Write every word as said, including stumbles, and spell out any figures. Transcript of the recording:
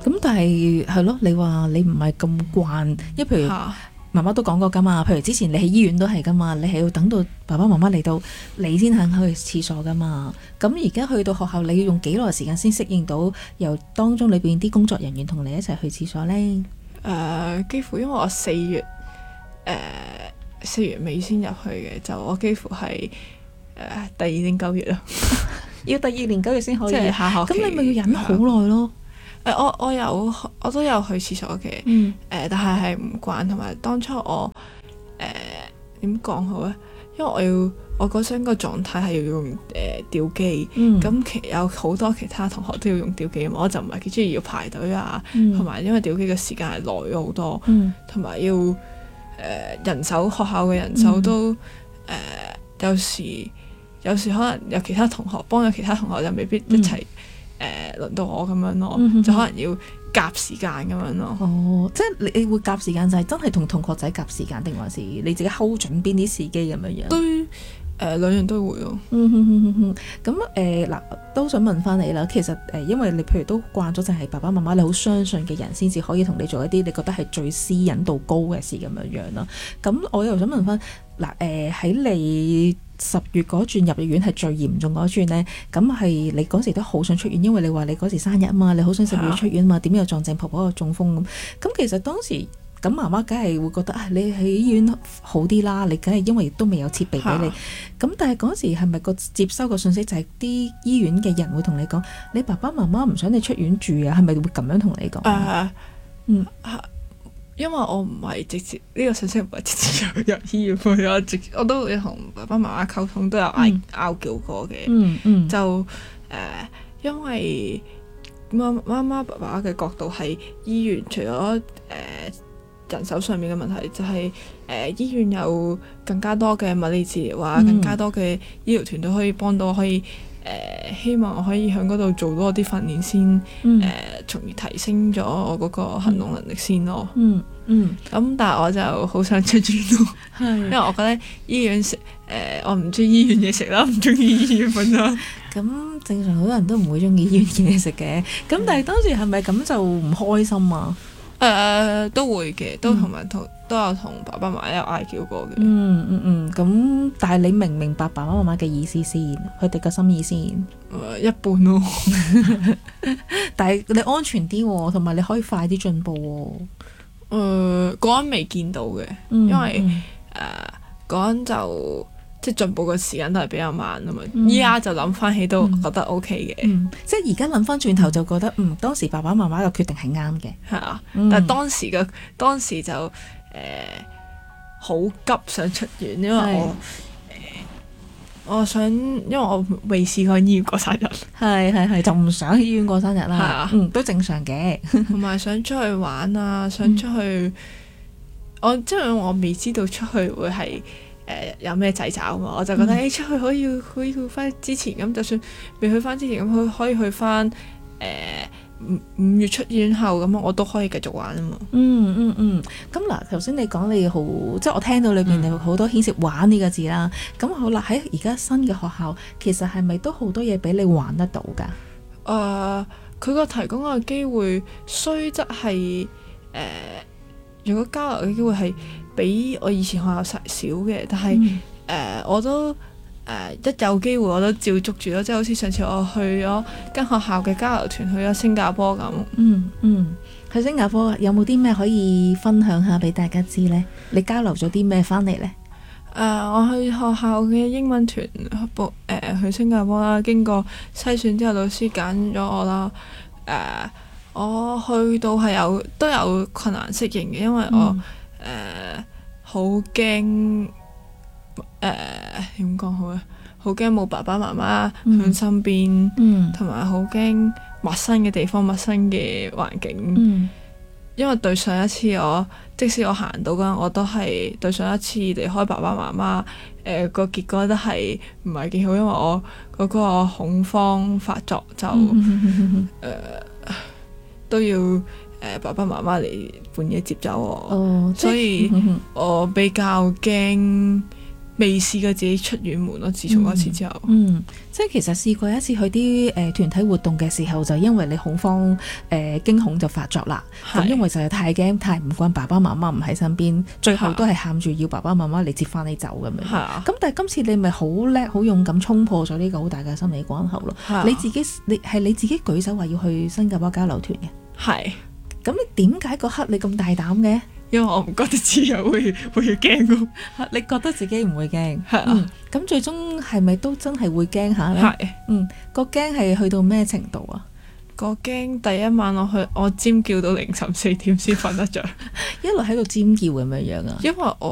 咁但係係咯，你話你唔係咁慣，因為譬如媽媽都講過噶嘛，譬如之前你喺醫院都係噶嘛，你係要等到爸爸媽媽嚟到你先肯去廁所噶嘛。咁而家去到學校，你要用幾耐時間先適應到由當中裏邊啲工作人員同你一齊去廁所呢？ 誒、呃，幾乎因為我四月誒四、呃、月尾先入去嘅，就我幾乎係誒、呃、第二年九月啦。 要第二年九月先可以， 即係下學期。 咁你咪要忍好耐咯。 誒、呃，我我有我都有去廁所嘅，誒、 嗯呃，但係係唔慣，同埋當初我誒點講好咧？因為我要我嗰陣個狀態係要用誒、呃、吊機，咁、嗯、其有好多其他同學都要用吊機，我就唔係幾中意要排隊啊，同埋、嗯、因為吊機嘅時間係耐咗好多，同埋、嗯、要誒、呃、人手學校嘅人手都誒、嗯呃、有時有時可能有其他同學幫咗其他同學就未必一齊。嗯誒、呃、輪到我咁樣咯，嗯、哼就可能要夾時間咁樣咯。 哦，即係你你會夾時間就係真係同同學仔夾時間，定還是你自己 hold 準邊啲時機咁樣樣？ 都誒、呃、兩樣都會咯。 嗯哼哼哼哼。咁誒嗱，都想問翻你啦。其實誒、呃，因為你譬如都慣咗，就係爸爸媽媽你好相信嘅人，先至可以同你做一啲你覺得係最私隱度高嘅事咁樣樣啦。咁我又想問翻嗱誒喺你十月嗰轉入院係最嚴重嗰轉呢，咁係你嗰時都好想出院，因為你話你嗰時生日啊嘛，你好想十月出院嘛，點又撞正婆婆又中風咁。咁其實當時咁媽媽梗係會覺得啊，你喺醫院好啲啦，你梗係因為都未有設備俾你。咁但係嗰時係咪個接收個信息就係啲醫院嘅人會同你講，你爸爸媽媽唔想你出院住啊？係咪會咁樣同你講？ 誒，嗯。因為我唔係直接呢、這個信息唔係直接入入醫院去，我直我都會同爸爸媽媽溝通，都有嗌拗撬過嘅。嗯嗯、就誒、呃，因為媽媽媽爸爸嘅角度係醫院，除咗誒、呃、人手上面嘅問題，就係、是、誒、呃、醫院有更加多嘅物理治療啊，嗯、更加多嘅醫療團隊可以幫到，可以誒、呃、希望我可以喺嗰度做多啲訓練先，誒、嗯呃、從而提升咗我嗰個行動能力先咯。嗯嗯，咁但係我就好想出院咯，是因為我覺得醫院食誒、呃，我唔中意醫院嘢食啦，唔中意醫院瞓啦。 咁正常好多人都唔會中意醫院嘢食嘅，咁但係當時係咪咁就唔開心啊？ 誒、呃、都會嘅，都同埋同都有同爸爸媽媽有嗌交過嘅。 嗯嗯嗯，咁但係你明唔明白爸爸媽媽嘅意思先？佢哋嘅心意先？誒、 呃、一般咯。 但係你安全啲喎，同埋你可以快啲進步喎。 誒嗰陣未見到嘅， 嗯、 因為誒嗰陣就即係進步嘅時間都係比較慢啊嘛。依家、嗯、就諗翻起都覺得 OK 嘅、 嗯嗯，即係而家諗翻轉頭就覺得嗯當時爸爸媽媽嘅決定係啱嘅， 係啊。嗯、但係當時嘅當時就誒好、呃、急想出院，因為我。我想，因為我未試過醫院過生日， 係係係，就唔想喺醫院過生日啦。啊、嗯，都正常嘅。 同埋想出去玩啊，想出去，嗯、我即係我未知道出去會係誒、呃、有咩掣肘啊嘛，我就覺得誒、嗯欸、出去可以可以去翻之前咁，就算未去翻之前咁，佢可以去翻誒。呃五五月出院後咁我都可以繼續玩啊嘛。 嗯嗯嗯。咁嗱，頭先你講你好，即係我聽到裏面有好多牽涉玩呢個字啦。咁、嗯、好啦，喺而家新嘅學校，其實係咪都好多嘢俾你玩得到㗎？誒、 呃，佢個提供嘅機會，雖則係誒，如果交流嘅機會係比我以前學校少嘅，但係誒、嗯呃、我都。誒、uh, 一有機會我都照捉住咯，即係好似上次我去咗跟學校嘅交流團去咗新加坡咁。 嗯嗯，去新加坡有冇啲咩可以分享下俾大家知呢？你交流咗啲咩翻嚟呢？ 誒，uh, 我去學校嘅英文團報誒去新加坡啦，經過篩選之後，老師揀咗我啦。誒、uh, 我去到係有都有困難適應嘅，因為我誒好驚。誒點講好咧？好驚冇爸爸媽媽喺身邊，同埋好驚陌生嘅地方、陌生嘅環境。嗯、因為對上一次我，即使我行到嗰陣，我都係對上一次離開爸爸媽媽。誒、呃、個結果都係唔係幾好，因為我嗰個恐慌發作就誒、嗯呃、都要誒、呃、爸爸媽媽嚟半夜接走我，哦、所以我比較驚。 未試過自己出遠門咯。自從嗰次之後， 嗯，即係其實試過一次去啲誒、呃、團體活動嘅時候，就因為你恐慌誒、呃、驚恐就發作啦。咁係因為就係太驚太唔慣爸爸媽媽唔喺身邊，最後都係喊住要爸爸媽媽嚟接翻你走咁樣。 係啊， 咁但係今次你咪好叻好勇敢衝破咗呢個好大嘅心理關口咯。 係啊你自己你係你自己舉手話要去新加坡交流團嘅， 係咁你點解嗰刻你咁大膽嘅？ 因為我唔覺得自己會會驚咯。 你覺得自己唔會驚？ 係啊嗯，咁最終係咪都真係會驚下咧？ 係嗯，個驚係去到咩程度啊？ 個驚第一晚我去，我尖叫到凌晨四點先瞓得着， 一路喺度尖叫咁樣樣啊？ 因為我。